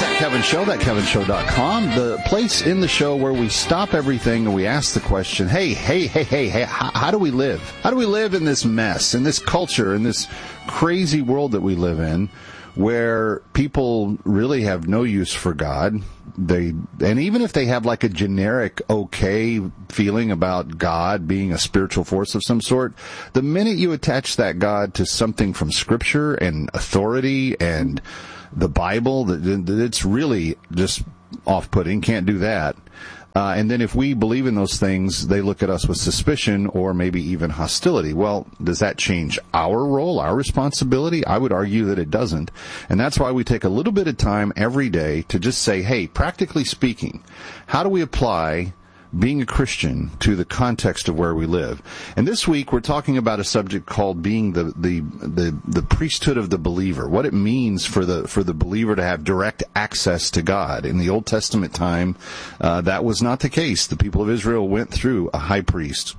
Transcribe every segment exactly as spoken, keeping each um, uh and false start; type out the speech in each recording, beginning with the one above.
That Kevin Show, that kevin show dot com, the place in the show where we stop everything and we ask the question, hey, hey, hey, hey, hey, how, how do we live? How do we live in this mess, in this culture, in this crazy world that we live in, where people really have no use for God? They, and even if they have like a generic okay feeling about God being a spiritual force of some sort, the minute you attach that God to something from Scripture and authority and the Bible, that it's really just off-putting. Can't do that. Uh, and then if we believe in those things, they look at us with suspicion or maybe even hostility. Well, does that change our role, our responsibility? I would argue that it doesn't. And that's why we take a little bit of time every day to just say, hey, practically speaking, how do we apply being a Christian to the context of where we live? And this week we're talking about a subject called being the, the, the, the priesthood of the believer, what it means for the, for the believer to have direct access to God. In the Old Testament time, uh, that was not the case. The people of Israel went through a high priest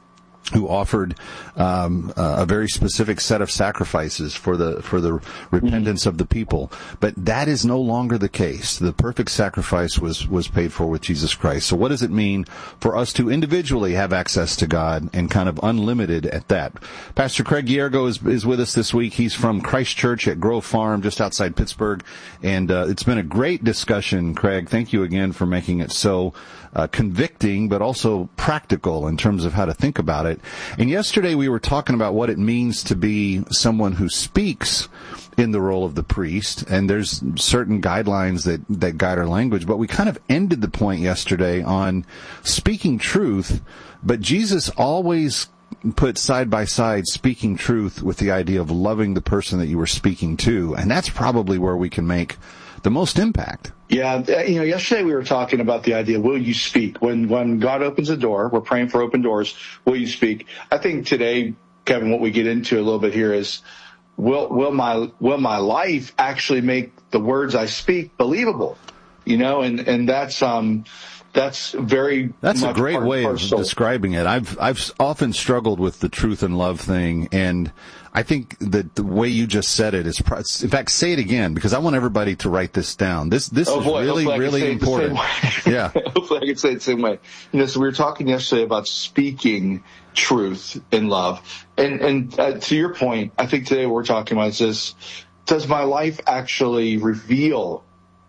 who offered um, a very specific set of sacrifices for the for the repentance of the people. But that is no longer the case. The perfect sacrifice was was paid for with Jesus Christ. So what does it mean for us to individually have access to God and kind of unlimited at that? Pastor Craig Yergo is, is with us this week. He's from Christ Church at Grove Farm, just outside Pittsburgh. And uh, it's been a great discussion, Craig. Thank you again for making it so Uh, convicting, but also practical in terms of how to think about it. And yesterday we were talking about what it means to be someone who speaks in the role of the priest, and there's certain guidelines that, that guide our language, but we kind of ended the point yesterday on speaking truth, but Jesus always put side by side speaking truth with the idea of loving the person that you were speaking to, and that's probably where we can make the most impact. Yeah, you know, yesterday we were talking about the idea, will you speak? When when God opens a door, we're praying for open doors, will you speak? I think today, Kevin, what we get into a little bit here is, will will my will my life actually make the words I speak believable? You know, and, and that's um that's very That's much a great part way of, of soul. describing it. I've I've often struggled with the truth and love thing, and I think that the way you just said it is, in fact, say it again, because I want everybody to write this down. This this oh, is boy, really, really important. Yeah. Hopefully I can say it the same way. You know, so we were talking yesterday about speaking truth in love. And, and uh, to your point, I think today what we're talking about is this, does my life actually reveal,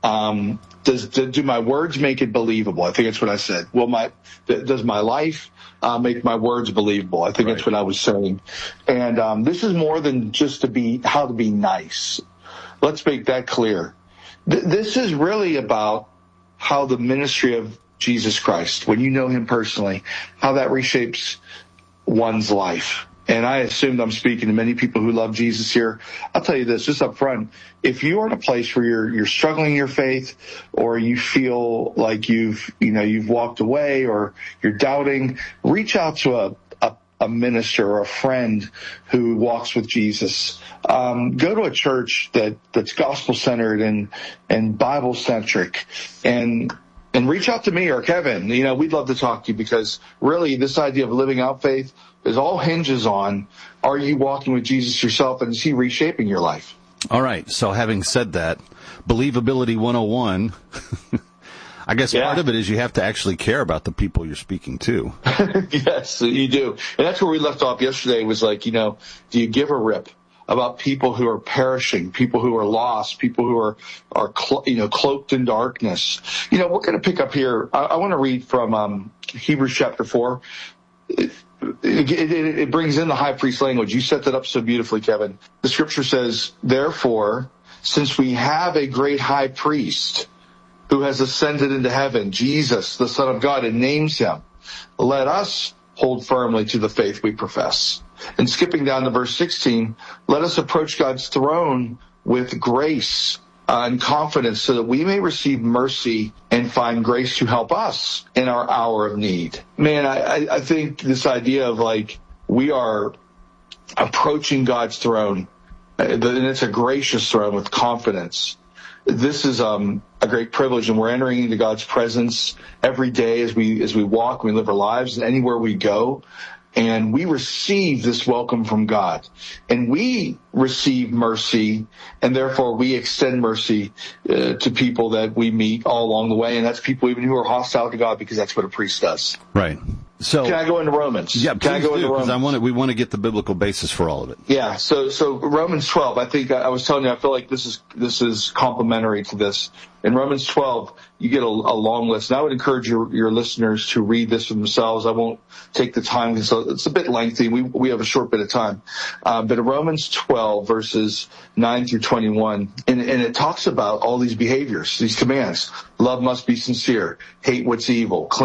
um, does, do, do my words make it believable? I think that's what I said. Well, my, does my life Uh, make my words believable? I think right. That's what I was saying. And um, this is more than just to be how to be nice. Let's make that clear. Th- this is really about how the ministry of Jesus Christ, when you know him personally, how that reshapes one's life. And I assume I'm speaking to many people who love Jesus here. I'll tell you this, just up front, if you are in a place where you're, you're struggling in your faith, or you feel like you've, you know, you've walked away, or you're doubting, reach out to a, a, a minister or a friend who walks with Jesus. Um, go to a church that, that's gospel-centered and, and Bible-centric, and And reach out to me or Kevin. You know, we'd love to talk to you, because really this idea of living out faith is all hinges on, are you walking with Jesus yourself, and is he reshaping your life? All right. So having said that, Believability one oh one, I guess yeah. part of it is you have to actually care about the people you're speaking to. Yes, you do. And that's where we left off yesterday, was like, you know, do you give a rip about people who are perishing, people who are lost, people who are, are clo- you know, cloaked in darkness? You know, we're going to pick up here. I, I want to read from um, Hebrews chapter four. It, it, it, it brings in the high priest language. You set that up so beautifully, Kevin. The scripture says, therefore, since we have a great high priest who has ascended into heaven, Jesus, the Son of God, and names him, let us hold firmly to the faith we profess. And skipping down to verse sixteen, let us approach God's throne with grace uh, and confidence, so that we may receive mercy and find grace to help us in our hour of need. Man, I, I think this idea of like, we are approaching God's throne, and it's a gracious throne with confidence. This is um, a great privilege, and we're entering into God's presence every day as we as we walk, we live our lives, and anywhere we go. and we receive this welcome from God, and we receive mercy, and therefore we extend mercy uh, to people that we meet all along the way, and that's people even who are hostile to God, because that's what a priest does. Right. So can I go into Romans? Yeah, can I go do, into Romans? I want to, we want to get the biblical basis for all of it. Yeah. So so Romans twelve. I think I, I was telling you. I feel like this is this is complementary to this. In Romans twelve, you get a, a long list. And I would encourage your, your listeners to read this for themselves. I won't take the time because it's a bit lengthy. We we have a short bit of time. Uh, but in Romans twelve, verses nine through twenty-one, and, and it talks about all these behaviors, these commands. Love must be sincere. Hate what's evil. Clean